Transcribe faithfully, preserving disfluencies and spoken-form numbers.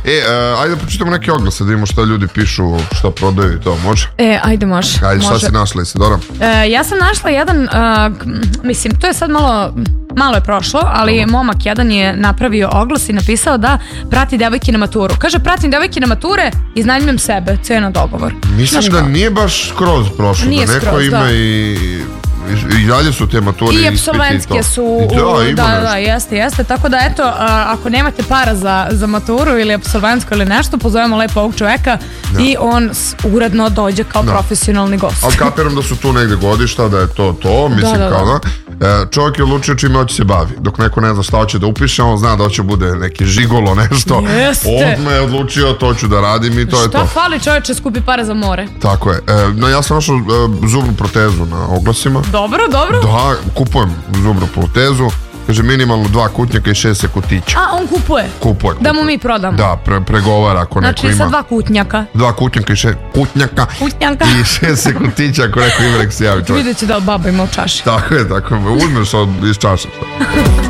E, uh, ajde pročitamo neke oglase, da vidimo šta ljudi pišu, šta prodaju i to, može? E, ajde može. Ajde, šta može. si našla, Isidora? E, ja sam našla jedan, uh, mislim, to je sad malo, malo je prošlo, ali Dobro. momak jedan je napravio oglas i napisao da prati devojke na maturu. Kaže, pratim devojke na mature, iznajmljujem sebe, cena dogovor. Mislim Znaš da kao? nije baš skroz prošlo, Nije da neko skroz, ima da. i... I dalje su te mature i apsolventske su u, da, ima da, da, jeste, jeste, tako da eto, a, ako nemate para za, za maturu ili apsolventsko ili nešto, pozovemo lepo ovog čoveka da. i on s, uredno dođe kao da. profesionalni gost. Ali kapiram da su tu negde godišta, da je to to, mislim da, da, kao da. E, čovjek je odlučio čime hoće se bavi, dok neko ne zna šta hoće da upiše, on zna da hoće bude neki žigolo, nešto, jeste. odmah je odlučio, to ću da radim i to šta je to. Šta fali, čovječe, skupi pare za more. Tako je, e, no, ja sam našao e, zubnu protezu na oglasima. Dobro, dobro. Da, kupujem zubnu protezu. Kaže minimalno dva kutnjaka i šest sekutića. A, on kupuje? Kupuje. Da mu mi prodamo? Da, pre, pregovara ako znači, neko ima. Znači sa dva kutnjaka? Dva kutnjaka i šest kutnjaka. Kutnjaka. I šest sekutića ako neko ima nek se javi čovjek. Vidjet će da baba ima u čaši. Tako je, tako je. Uzmeš od, iz čaša.